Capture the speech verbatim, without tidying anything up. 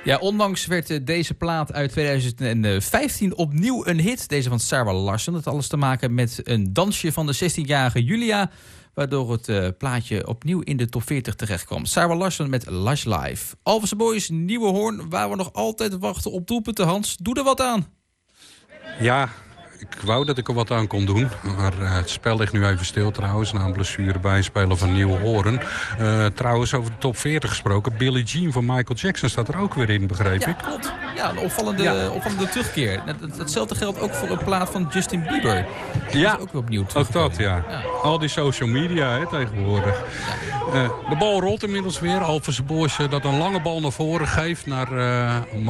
Ja, onlangs werd deze plaat uit tweeduizend vijftien opnieuw een hit. Deze van Sarah Larsson. Dat had alles te maken met een dansje van de zestienjarige Julia, waardoor het uh, plaatje opnieuw in de top veertig terecht kwam. Sarah Larsson met Lush Life. Alphense Boys, Nieuwe Hoorn, waar we nog altijd wachten op doelpunten. Hans, doe er wat aan. Ja, ik wou dat ik er wat aan kon doen. Maar uh, het spel ligt nu even stil trouwens. Na een blessure bij een speler van Nieuwe Hoorn. Uh, trouwens, over de top veertig gesproken. Billie Jean van Michael Jackson staat er ook weer in, begreep ja, ik. Klopt. Ja, een opvallende, ja. opvallende terugkeer. Hetzelfde geldt ook voor een plaat van Justin Bieber. Dat ja, is ook weer opnieuw ook dat, ja. ja. Al die social media hè, tegenwoordig. Ja. Uh, de bal rolt inmiddels weer. Alphense Boys uh, dat een lange bal naar voren geeft naar... Uh,